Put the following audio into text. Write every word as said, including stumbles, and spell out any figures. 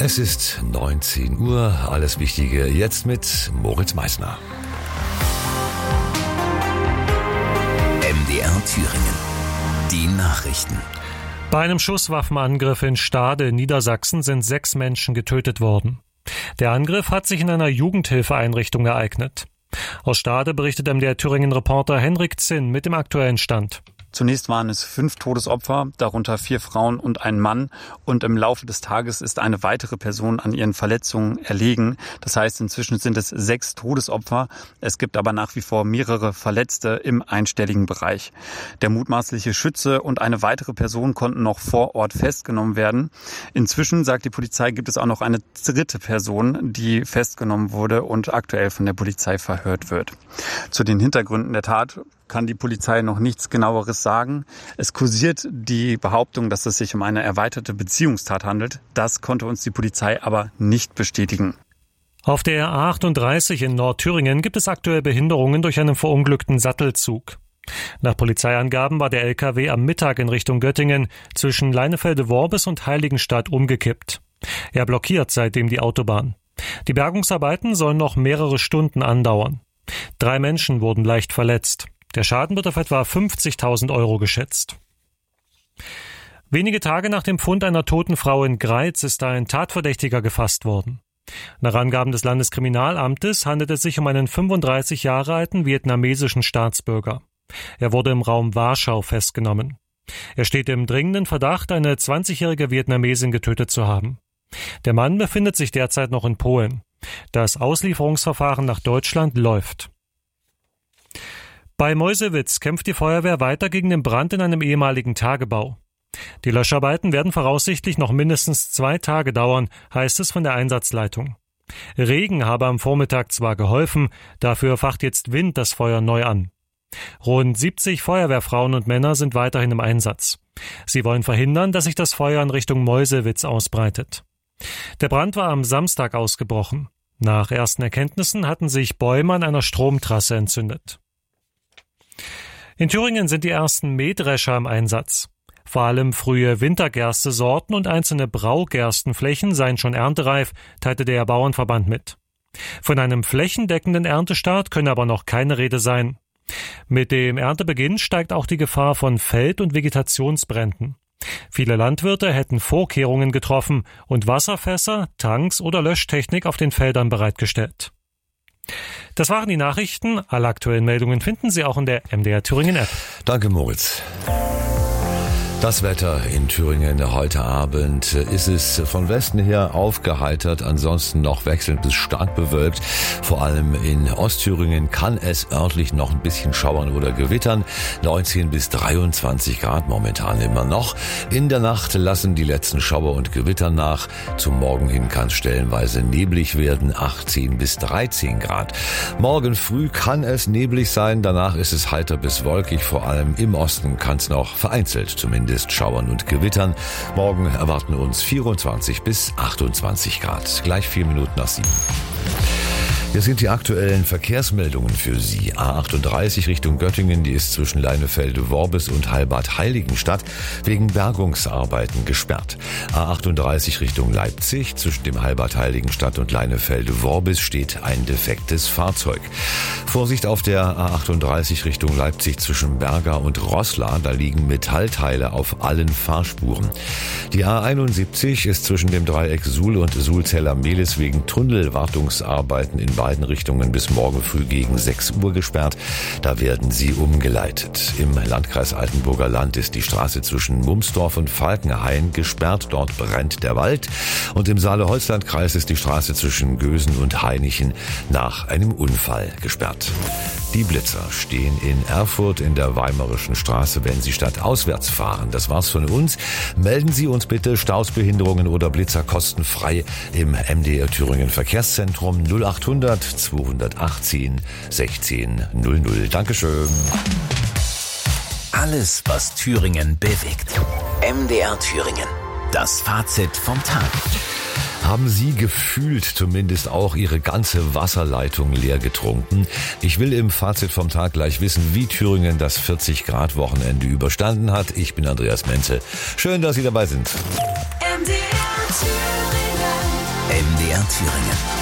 Es ist neunzehn Uhr, alles Wichtige jetzt mit Moritz Meissner. M D R Thüringen. Die Nachrichten. Bei einem Schusswaffenangriff in Stade in Niedersachsen sind sechs Menschen getötet worden. Der Angriff hat sich in einer Jugendhilfeeinrichtung ereignet. Aus Stade berichtet M D R Thüringen-Reporter Henrik Zinn mit dem aktuellen Stand. Zunächst waren es fünf Todesopfer, darunter vier Frauen und ein Mann. Und im Laufe des Tages ist eine weitere Person an ihren Verletzungen erlegen. Das heißt, inzwischen sind es sechs Todesopfer. Es gibt aber nach wie vor mehrere Verletzte im einstelligen Bereich. Der mutmaßliche Schütze und eine weitere Person konnten noch vor Ort festgenommen werden. Inzwischen, sagt die Polizei, gibt es auch noch eine dritte Person, die festgenommen wurde und aktuell von der Polizei verhört wird. Zu den Hintergründen der Tat kann die Polizei noch nichts Genaueres sagen. Es kursiert die Behauptung, dass es sich um eine erweiterte Beziehungstat handelt. Das konnte uns die Polizei aber nicht bestätigen. Auf der A achtunddreißig in Nordthüringen gibt es aktuell Behinderungen durch einen verunglückten Sattelzug. Nach Polizeiangaben war der L K W am Mittag in Richtung Göttingen zwischen Leinefelde-Worbis und Heiligenstadt umgekippt. Er blockiert seitdem die Autobahn. Die Bergungsarbeiten sollen noch mehrere Stunden andauern. Drei Menschen wurden leicht verletzt. Der Schaden wird auf etwa fünfzigtausend Euro geschätzt. Wenige Tage nach dem Fund einer toten Frau in Greiz ist ein Tatverdächtiger gefasst worden. Nach Angaben des Landeskriminalamtes handelt es sich um einen fünfunddreißig Jahre alten vietnamesischen Staatsbürger. Er wurde im Raum Warschau festgenommen. Er steht im dringenden Verdacht, eine zwanzigjährige Vietnamesin getötet zu haben. Der Mann befindet sich derzeit noch in Polen. Das Auslieferungsverfahren nach Deutschland läuft. Bei Meuselwitz kämpft die Feuerwehr weiter gegen den Brand in einem ehemaligen Tagebau. Die Löscharbeiten werden voraussichtlich noch mindestens zwei Tage dauern, heißt es von der Einsatzleitung. Regen habe am Vormittag zwar geholfen, dafür facht jetzt Wind das Feuer neu an. Rund siebzig Feuerwehrfrauen und Männer sind weiterhin im Einsatz. Sie wollen verhindern, dass sich das Feuer in Richtung Meuselwitz ausbreitet. Der Brand war am Samstag ausgebrochen. Nach ersten Erkenntnissen hatten sich Bäume an einer Stromtrasse entzündet. In Thüringen sind die ersten Mähdrescher im Einsatz. Vor allem frühe Wintergerste-Sorten und einzelne Braugerstenflächen seien schon erntereif, teilte der Bauernverband mit. Von einem flächendeckenden Erntestart könne aber noch keine Rede sein. Mit dem Erntebeginn steigt auch die Gefahr von Feld- und Vegetationsbränden. Viele Landwirte hätten Vorkehrungen getroffen und Wasserfässer, Tanks oder Löschtechnik auf den Feldern bereitgestellt. Das waren die Nachrichten. Alle aktuellen Meldungen finden Sie auch in der M D R Thüringen App. Danke, Moritz. Das Wetter in Thüringen heute Abend ist es von Westen her aufgeheitert, ansonsten noch wechselnd bis stark bewölkt. Vor allem in Ostthüringen kann es örtlich noch ein bisschen schauern oder gewittern. neunzehn bis dreiundzwanzig Grad momentan immer noch. In der Nacht lassen die letzten Schauer und Gewitter nach. Zum Morgen hin kann es stellenweise neblig werden, achtzehn bis dreizehn Grad. Morgen früh kann es neblig sein, danach ist es heiter bis wolkig. Vor allem im Osten kann es noch vereinzelt zumindest schauern und gewittern. Morgen erwarten uns vierundzwanzig bis achtundzwanzig Grad. Gleich vier Minuten nach sieben. Hier sind die aktuellen Verkehrsmeldungen für Sie. A achtunddreißig Richtung Göttingen, die ist zwischen Leinefelde-Worbis und Heilbad-Heiligenstadt wegen Bergungsarbeiten gesperrt. A achtunddreißig Richtung Leipzig, zwischen dem Heilbad-Heiligenstadt und Leinefelde-Worbis steht ein defektes Fahrzeug. Vorsicht auf der A achtunddreißig Richtung Leipzig zwischen Berga und Roßla, da liegen Metallteile auf allen Fahrspuren. Die A einundsiebzig ist zwischen dem Dreieck Suhl und Sulzeller-Mehlis wegen Tunnelwartungsarbeiten in beiden Richtungen bis morgen früh gegen sechs Uhr gesperrt. Da werden sie umgeleitet. Im Landkreis Altenburger Land ist die Straße zwischen Mumsdorf und Falkenhain gesperrt. Dort brennt der Wald. Und im Saale-Holzland-Kreis ist die Straße zwischen Gösen und Hainichen nach einem Unfall gesperrt. Die Blitzer stehen in Erfurt in der Weimarischen Straße, wenn Sie stadtauswärts fahren. Das war's von uns. Melden Sie uns bitte Staus, Behinderungen oder Blitzer kostenfrei im M D R Thüringen Verkehrszentrum null achthundert zweihundertachtzehn sechzehn null null. Dankeschön. Alles, was Thüringen bewegt. M D R Thüringen. Das Fazit vom Tag. Haben Sie gefühlt zumindest auch Ihre ganze Wasserleitung leer getrunken? Ich will im Fazit vom Tag gleich wissen, wie Thüringen das vierzig Grad Wochenende überstanden hat. Ich bin Andreas Menzel. Schön, dass Sie dabei sind. M D R Thüringen. M D R Thüringen.